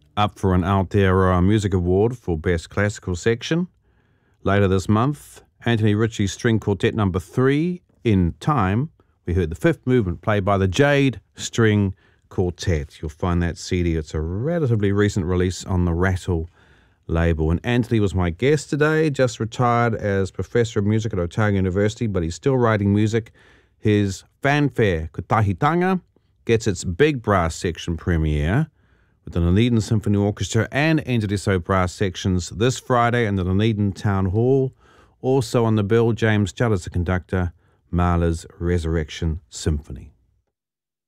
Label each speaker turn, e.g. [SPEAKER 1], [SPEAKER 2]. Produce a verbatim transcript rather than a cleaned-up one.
[SPEAKER 1] up for an Aotearoa Music Award for Best Classical Section. Later this month, Anthony Ritchie's String Quartet number three, In Time. We heard the fifth movement played by the Jade String Quartet. You'll find that C D. It's a relatively recent release on the Rattle label. And Anthony was my guest today, just retired as Professor of Music at Otago University, but he's still writing music. His fanfare, Kotahitanga, gets its big brass section premiere with the Dunedin Symphony Orchestra and Endereso brass sections this Friday in the Dunedin Town Hall. Also on the bill, James Judd as the conductor, Mahler's Resurrection Symphony.